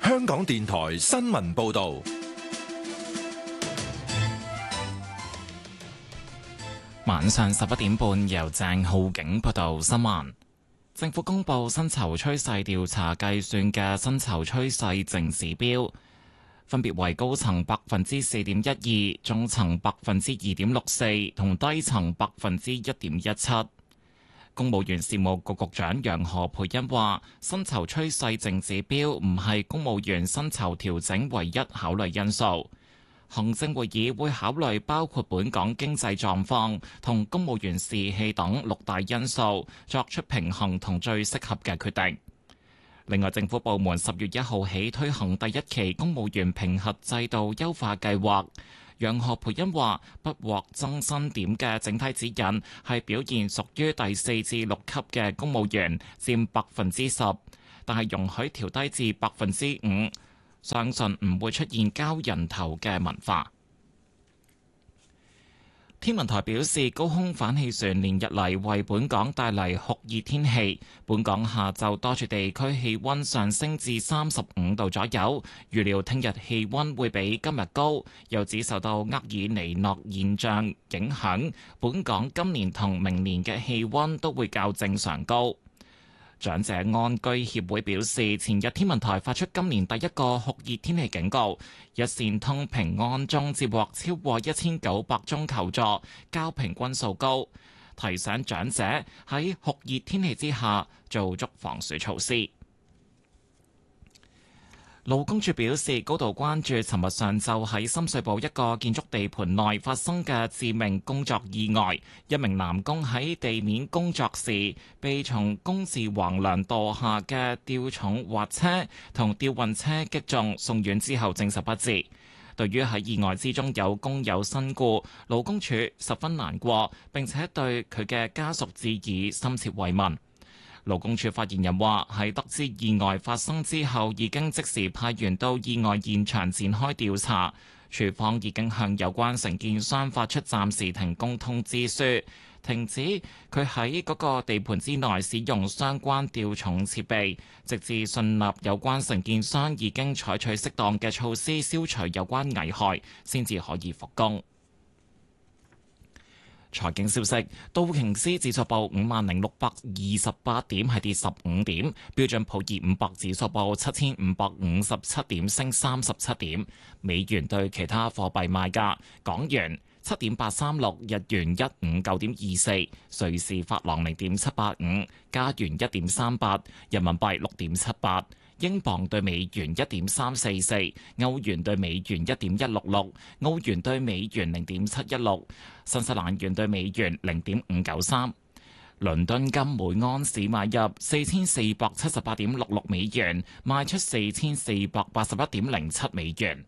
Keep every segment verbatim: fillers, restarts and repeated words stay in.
香港電台新聞報道。 晚上十一點半，由鄭浩景報道新聞。政府公布薪酬趨勢調查計算嘅薪酬趨勢淨指標，分別為高層百分之四點一二，中層百分之二點六四，同低層百分之一點一七。公務員事務局局長楊何蓓茵話：薪酬趨勢淨指標唔係公務員薪酬調整唯一考慮因素。行政會議會考慮包括本港經濟狀況同公務員士氣等六大因素，作出平衡同最適合嘅決定。另外，政府部門十月一號起推行第一期公務員評核制度優化計劃。楊何蓓茵話：不獲增薪點嘅整體指引係表現屬於第四至六級嘅公務員，佔百分之十，但係容許調低至百分之五，相信唔會出現交人頭嘅文化。天文台表示，高空反氣旋連日嚟為本港帶嚟酷熱天氣，本港下晝多處地區氣溫上升至三十五度左右，預料聽日氣溫會比今日高，又指受到厄爾尼諾現象影響，本港今年同明年嘅氣溫都會較正常高。長者安居協會表示，前日天文台發出今年第一個酷熱天氣警告，一線通平安鐘接獲超過一千九百宗求助，較平均數高，提醒長者喺酷熱天氣之下做足防暑措施。勞工處表示，高度關注尋日上晝喺深水埗一個建築地盤內發生嘅致命工作意外，一名男工喺地面工作時被從工字橫梁墮下嘅吊重滑車同吊運車擊中，送院之後證實不治。對於喺意外之中有工友身故，勞工處十分難過，並且對佢嘅家屬致以深切慰問。勞工處發言人話：喺得知意外發生之後，已經即時派員到意外現場展開調查。處方已經向有關承建商發出暫時停工通知書，停止佢喺嗰個地盤之內使用相關吊重設備，直至信納有關承建商已經採取適當嘅措施消除有關危害，先至可以復工。財經消息，道瓊斯指數報五萬零六百二十八點，係跌十五點；標準普爾五百指數報七千五百五十七點，升三十七點。美元對其他貨幣賣價：港元七點八三六，日元一五九點二四，瑞士法郎零點七八五，加元一點三八，人民幣六點七八。英鎊對美元一點三四四，歐元對美元一點一六六，澳元對美元零點七一六，新西蘭元對美元零點五九三。倫敦金每安士買入四千四百七十八點六六美元，賣出四千四百八十一點零七美元。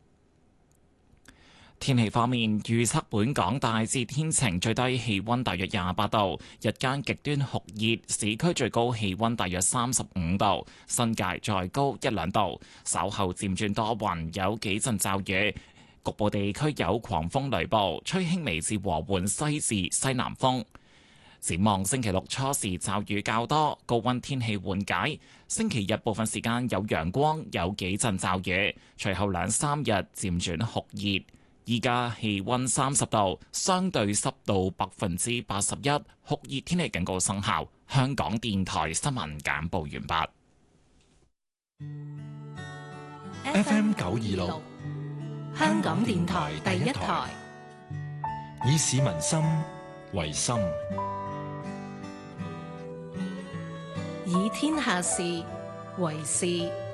天氣方面，預測本港大致天晴，最低氣溫大約廿八度，日間極端酷熱，市區最高氣溫大約三十五度，新界再高一兩度。稍後漸轉多雲，有幾陣驟雨，局部地區有狂風雷暴，吹輕微至和緩西至西南風。展望星期六初時驟雨較多，高溫天氣緩解。星期日部分時間有陽光，有幾陣驟雨，隨後兩三日漸轉酷熱。依家氣溫三十度，相對濕度百分之八十一，酷熱天氣警告生效。香港電台新聞簡報完畢。 F M 九二六， 香港電台第一台， 以市民心為心， 以天下事為事。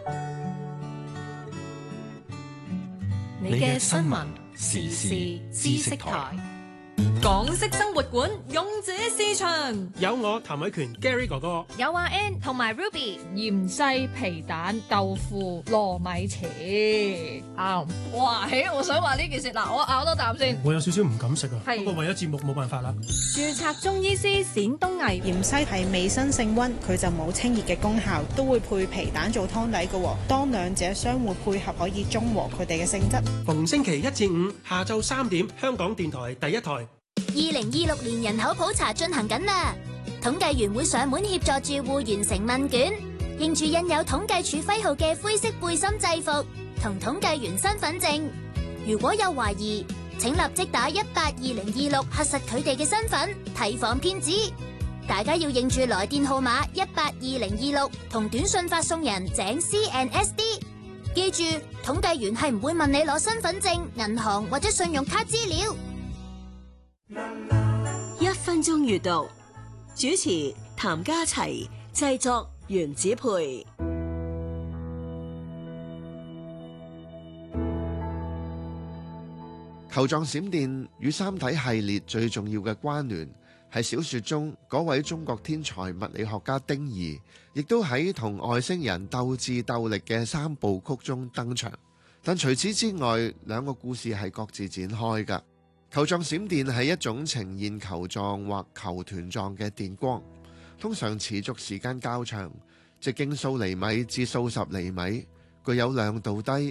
你嘅新聞時事知識台， 港式生活館勇者市場， 有我譚偉權 Gary 哥哥， 有阿 N 同埋 Ruby， 芫茜皮蛋豆腐糯米糍啱。哇，嘿！我想話呢件事，嗱，我咬多啖先。 我有少少唔敢食啊， 係不過為咗節目冇辦法啦。 註冊中醫師冼東毅， 芫茜係味辛性溫，佢就冇清熱嘅功效，都會配皮蛋做湯底嘅。當兩者相互配合，可以中和佢哋嘅性質。 逢星期一至五下晝三點，香港電台第一台。 二零二六年人口普查進行緊啦，統計員會上門協助住戶完成問卷， 認住印有統計處徽號嘅灰色背心制服同統計員身份證。如果有懷疑，請立即打一八二零二六核實佢哋嘅身份，提防騙子。大家要認住來電號碼一八二零二六同短信發送人井 C N S D。記住，統計員係唔會問你攞身份證、銀行或者信用卡資料。 一分鐘閱讀，主持譚家齊，製作袁子培。 球狀閃電與三體系列最重要嘅關聯係小說中嗰位中國天才物理學家丁儀，亦都喺同外星人鬥智鬥力嘅三部曲中登場。但除此之外，兩個故事係各自展開㗎。球狀閃電係一種呈現球狀或球團狀嘅電光，通常持續時間較長，直徑數厘米至數十厘米，具有亮度低、